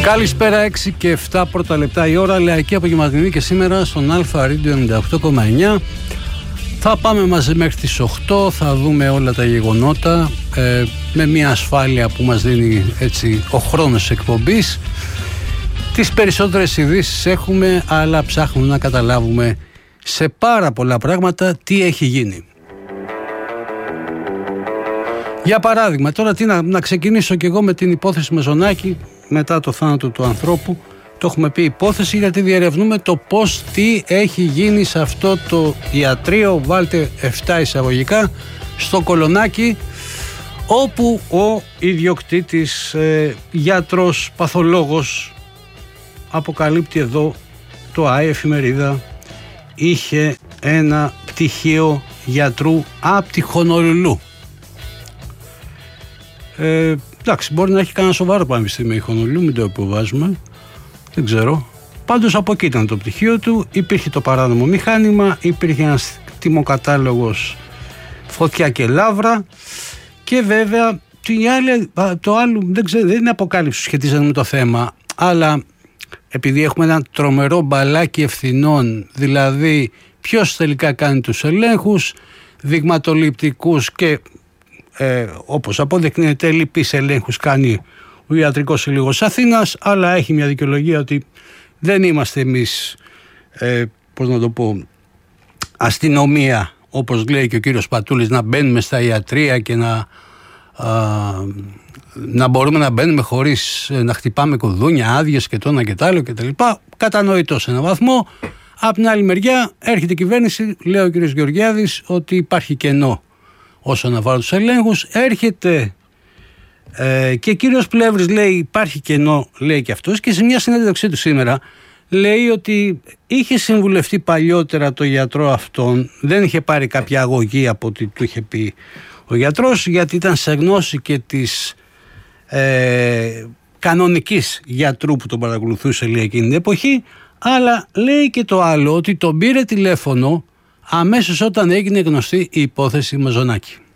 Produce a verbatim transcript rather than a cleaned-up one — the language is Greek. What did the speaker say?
Καλησπέρα, έξι και επτά πρώτα λεπτά η ώρα, λαϊκή απογευματινή και σήμερα στον Αλφα Radio ενενήντα οκτώ κόμμα εννιά. Θα πάμε μαζί μέχρι τις οκτώ, θα δούμε όλα τα γεγονότα ε, με μια ασφάλεια που μας δίνει έτσι ο χρόνος εκπομπής. Τις περισσότερες ειδήσεις έχουμε, αλλά ψάχνουμε να καταλάβουμε σε πάρα πολλά πράγματα τι έχει γίνει. Για παράδειγμα, τώρα τι να, να ξεκινήσω κι εγώ με την υπόθεση Μεζονάκη μετά το θάνατο του ανθρώπου. Το έχουμε πει υπόθεση γιατί διερευνούμε το πώς, τι έχει γίνει σε αυτό το ιατρείο, βάλτε εφτά εισαγωγικά, στο Κολονάκι, όπου ο ιδιοκτήτης ε, γιατρός, παθολόγος, αποκαλύπτει εδώ το ΆΗ εφημερίδα, είχε ένα πτυχίο γιατρού από τη Χονολουλού. Ε, εντάξει, μπορεί να έχει κανένα σοβαρό πανεπιστήμιο η Χονολουλού, μην το υποβάζουμε, δεν ξέρω. Πάντως από εκεί ήταν το πτυχίο του, υπήρχε το παράνομο μηχάνημα, υπήρχε ένας τιμοκατάλογος φωτιά και λαύρα και βέβαια το άλλο δεν, ξέρω, δεν είναι αποκάλυψη που σχετίζεται με το θέμα, αλλά επειδή έχουμε ένα τρομερό μπαλάκι ευθυνών, δηλαδή ποιος τελικά κάνει τους ελέγχους δειγματοληπτικούς και ε, όπως αποδεικνύεται λυπείς ελέγχους κάνει ο Ιατρικός Σύλλογος Αθήνας, αλλά έχει μια δικαιολογία ότι δεν είμαστε εμείς ε, πώς να το πω, αστυνομία, όπως λέει και ο κύριος Πατούλης, να μπαίνουμε στα ιατρεία και να, α, να μπορούμε να μπαίνουμε χωρίς να χτυπάμε κουδούνια, άδειες και το ένα και το άλλο και τα λοιπά. Κατανοητό σε έναν βαθμό. Απ' την άλλη μεριά έρχεται η κυβέρνηση, λέει ο κύριος Γεωργιάδης, ότι υπάρχει κενό όσον αφορά τους ελέγχους. Έρχεται ε, και ο κύριος Πλεύρης λέει υπάρχει κενό, λέει και αυτός, και σε μια συνέντευξή του σήμερα λέει ότι είχε συμβουλευτεί παλιότερα το γιατρό αυτόν, δεν είχε πάρει κάποια αγωγή από ό,τι του είχε πει ο γιατρός, γιατί ήταν σε γνώση και της ε, κανονικής γιατρού που τον παρακολουθούσε, λέει, εκείνη την εποχή. Αλλά λέει και το άλλο, ότι τον πήρε τηλέφωνο αμέσως όταν έγινε γνωστή η υπόθεση Μεζονάκη.